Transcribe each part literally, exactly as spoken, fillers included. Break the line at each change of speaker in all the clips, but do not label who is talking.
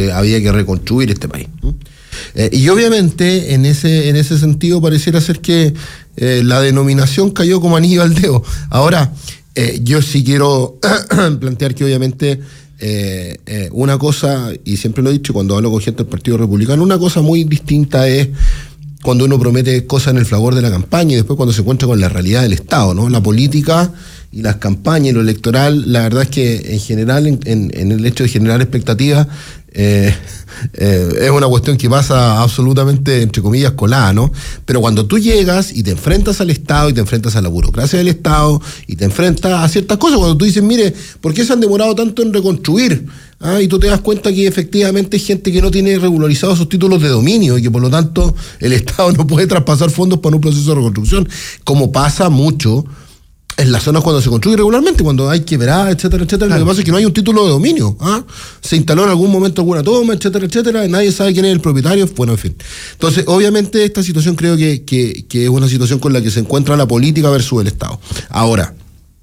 que había que reconstruir este país. Eh, y obviamente en ese, en ese sentido pareciera ser que eh, la denominación cayó como anillo al dedo. Ahora, eh, yo sí quiero plantear que obviamente eh, eh, una cosa, y siempre lo he dicho cuando hablo con gente del Partido Republicano, una cosa muy distinta es cuando uno promete cosas en el fragor de la campaña y después cuando se encuentra con la realidad del Estado, ¿no? La política y las campañas y lo electoral, la verdad es que en general, en, en, en el hecho de generar expectativas, eh, eh, es una cuestión que pasa absolutamente, entre comillas, colada, ¿no? Pero cuando tú llegas y te enfrentas al Estado y te enfrentas a la burocracia del Estado y te enfrentas a ciertas cosas, cuando tú dices, mire, ¿por qué se han demorado tanto en reconstruir? Ah, y tú te das cuenta que efectivamente hay gente que no tiene regularizados sus títulos de dominio y que por lo tanto el Estado no puede traspasar fondos para un proceso de reconstrucción, como pasa mucho en las zonas cuando se construye regularmente, cuando hay quebradas, etcétera, etcétera. Claro. Lo que pasa es que no hay un título de dominio. ¿ah? Se instaló en algún momento alguna toma, etcétera, etcétera. Nadie sabe quién es el propietario. Bueno, en fin. Entonces, obviamente, esta situación creo que, que, que es una situación con la que se encuentra la política versus el Estado. Ahora,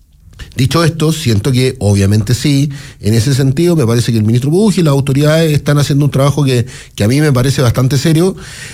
dicho esto, siento que obviamente sí, en ese sentido me parece que el ministro Budge y las autoridades están haciendo un trabajo que, que a mí me parece bastante serio,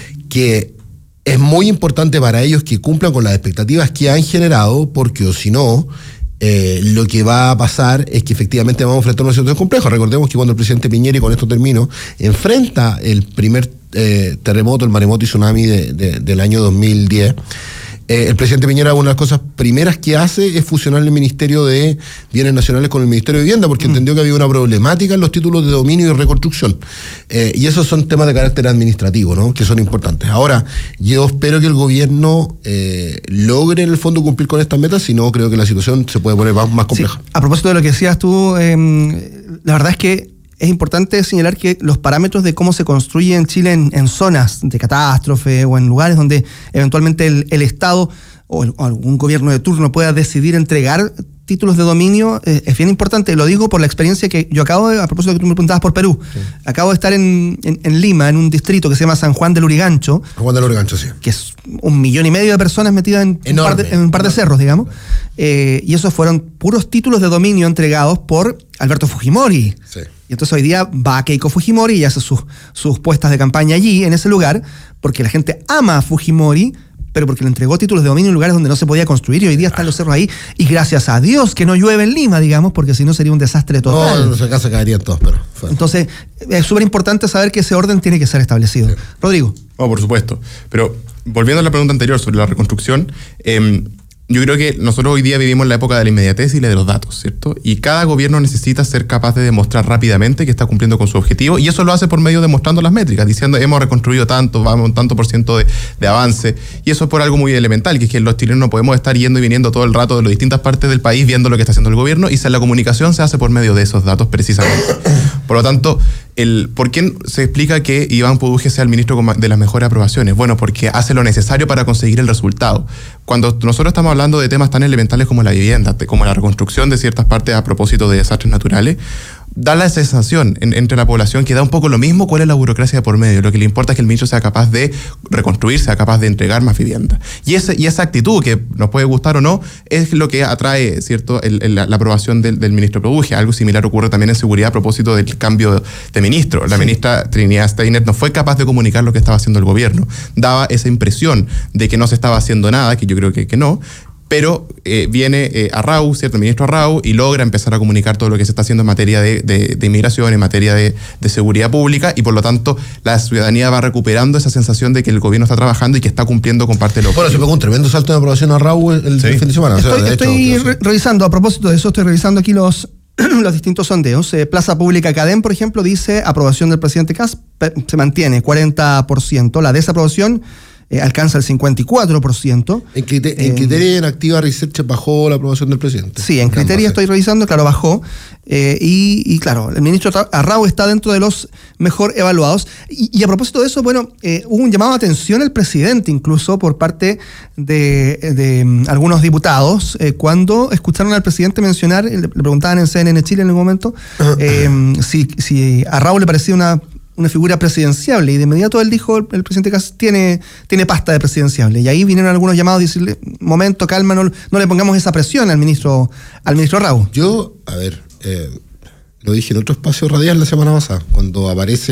que es muy importante para ellos que cumplan con las expectativas que han generado, porque o si no, eh, lo que va a pasar es que efectivamente vamos a enfrentar una situación compleja. Recordemos que cuando el presidente Piñera, y con esto termino, enfrenta el primer eh, terremoto, el maremoto y tsunami de, de, del año dos mil diez, Eh, el presidente Piñera, una de las cosas primeras que hace es fusionar el Ministerio de Bienes Nacionales con el Ministerio de Vivienda, porque mm. entendió que había una problemática en los títulos de dominio y reconstrucción. Eh, y esos son temas de carácter administrativo, ¿no? Que son importantes. Ahora, yo espero que el gobierno eh, logre en el fondo cumplir con estas metas, si no, creo que la situación se puede poner más, más compleja.
Sí. A propósito de lo que decías tú, eh, la verdad es que es importante señalar que los parámetros de cómo se construye en Chile en, en zonas de catástrofe o en lugares donde eventualmente el, el Estado o, el, o algún gobierno de turno pueda decidir entregar títulos de dominio, eh, es bien importante. Lo digo por la experiencia que yo acabo de, a propósito de que tú me preguntabas por Perú, sí. acabo de estar en, en, en Lima, en un distrito que se llama San Juan del Urigancho.
San Juan del Urigancho, sí.
Que es un millón y medio de personas metidas en, un par, de, en un par de cerros, digamos. Eh, y esos fueron puros títulos de dominio entregados por Alberto Fujimori. Sí. Y entonces hoy día va Keiko Fujimori y hace sus, sus puestas de campaña allí, en ese lugar, porque la gente ama a Fujimori, pero porque le entregó títulos de dominio en lugares donde no se podía construir, y hoy día están los cerros ahí, y gracias a Dios que no llueve en Lima, digamos, porque si no sería un desastre total.
No, acá se caerían todos, pero... Bueno.
Entonces, es súper importante saber que ese orden tiene que ser establecido. Sí. Rodrigo.
Oh, por supuesto. Pero, volviendo a la pregunta anterior sobre la reconstrucción, eh, yo creo que nosotros hoy día vivimos en la época de la inmediatez y la de los datos, ¿cierto? Y cada gobierno necesita ser capaz de demostrar rápidamente que está cumpliendo con su objetivo, y eso lo hace por medio de mostrando las métricas, diciendo hemos reconstruido tanto, vamos un tanto por ciento de, de avance, y eso es por algo muy elemental, que es que los chilenos no podemos estar yendo y viniendo todo el rato de las distintas partes del país viendo lo que está haciendo el gobierno, y la comunicación se hace por medio de esos datos precisamente. Por lo tanto, el, ¿por qué se explica que Iván Budge sea el ministro de las mejores aprobaciones? Bueno, porque hace lo necesario para conseguir el resultado. Cuando nosotros estamos hablando de temas tan elementales como la vivienda, como la reconstrucción de ciertas partes a propósito de desastres naturales, da la sensación en, entre la población que da un poco lo mismo cuál es la burocracia de por medio. Lo que le importa es que el ministro sea capaz de reconstruir, sea capaz de entregar más vivienda. Y, ese, y esa actitud, que nos puede gustar o no, es lo que atrae, ¿cierto?, el, el, la aprobación del, del ministro Budge. Algo similar ocurre también en seguridad a propósito del cambio de ministro. La sí. ministra Trinidad Steiner no fue capaz de comunicar lo que estaba haciendo el gobierno. Daba esa impresión de que no se estaba haciendo nada, que yo creo que, que no. Pero eh, viene eh, Arrau, ¿cierto? El ministro Arrau, y logra empezar a comunicar todo lo que se está haciendo en materia de, de, de inmigración, en materia de, de seguridad pública, y por lo tanto la ciudadanía va recuperando esa sensación de que el gobierno está trabajando y que está cumpliendo con parte de lo que...
Bueno, se pegó un tremendo salto de aprobación a Arrau el,
sí.
el fin de semana.
Estoy,
o sea, de
estoy
hecho,
re- revisando, a propósito de eso, estoy revisando aquí los, los distintos sondeos. Eh, Plaza Pública Cadem, por ejemplo, dice aprobación del presidente Kast se mantiene cuarenta por ciento. La desaprobación Eh, alcanza el cincuenta y cuatro por ciento.
En, criteria, en eh, Criteria en Activa Research bajó la aprobación del presidente.
Sí, en Criteria estoy revisando, claro, bajó. Eh, y, y claro, el ministro Arrau está dentro de los mejor evaluados. Y, y a propósito de eso, bueno, eh, hubo un llamado a atención al presidente, incluso por parte de, de um, algunos diputados, eh, cuando escucharon al presidente mencionar, le, le preguntaban en C N N Chile en el momento, eh, si, si a Arrau le parecía una una figura presidenciable, y de inmediato él dijo, el, el presidente Kast tiene, tiene pasta de presidenciable, y ahí vinieron algunos llamados a decirle, momento, calma, no, no le pongamos esa presión al ministro al ministro Arrau.
Yo, a ver, eh, lo dije en otro espacio radial la semana pasada, cuando aparece